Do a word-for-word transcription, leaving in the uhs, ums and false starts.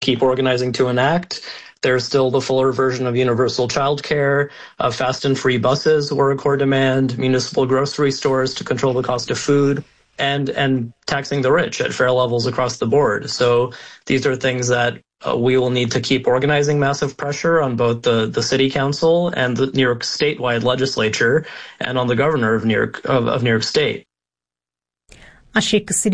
keep organizing to enact. There's still the fuller version of universal childcare, uh, fast and free buses were a core demand, municipal grocery stores to control the cost of food, and and taxing the rich at fair levels across the board. So these are things that uh, we will need to keep organizing massive pressure on both the, the city council and the New York statewide legislature and on the governor of New York of, of New York State. Achei que seria